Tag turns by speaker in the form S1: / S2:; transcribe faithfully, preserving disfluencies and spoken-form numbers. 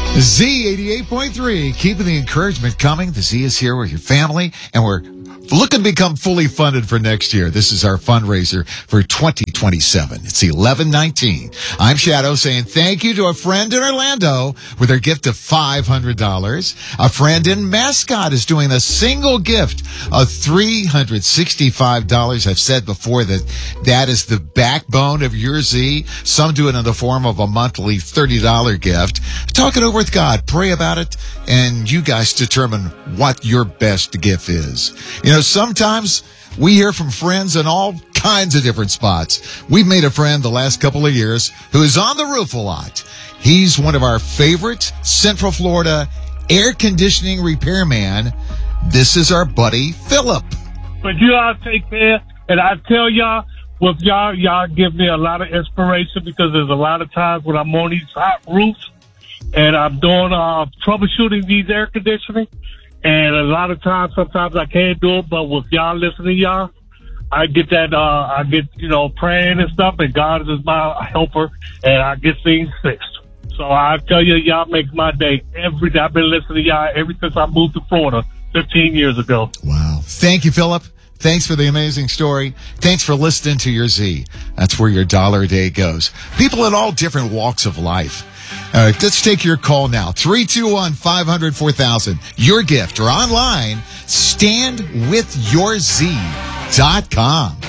S1: Z eighty-eight point three, keeping the encouragement coming. The Z is here with your family, and we're looking to become fully funded for next year. This is our fundraiser for twenty twenty-seven. It's eleven nineteen. I'm Shadow saying thank you to a friend in Orlando with their gift of five hundred dollars. A friend in Mascot is doing a single gift of three hundred sixty-five dollars. I've said before that that is the backbone of your Z. Some do it in the form of a monthly thirty dollars gift. Talk it over with God. Pray about it, and you guys determine what your best gift is. You know, sometimes we hear from friends in all kinds of different spots. We've made a friend the last couple of years who is on the roof a lot. He's one of our favorite Central Florida air conditioning repairman. This is our buddy, Philip.
S2: But you all take care, and I tell y'all, with y'all, y'all give me a lot of inspiration because there's a lot of times when I'm on these hot roofs and I'm doing uh, troubleshooting these air conditioning. And a lot of times, sometimes I can't do it, but with y'all listening to y'all, I get that, uh, I get, you know, praying and stuff, and God is my helper, and I get things fixed. So I tell you, y'all make my day every day. I've been listening to y'all ever since I moved to Florida fifteen years ago.
S1: Wow. Thank you, Philip. Thanks for the amazing story. Thanks for listening to your Z. That's where your dollar a day goes. People in all different walks of life. All right, let's take your call now. three two one, five hundred, four thousand. Your gift or online, stand with your Z dot com.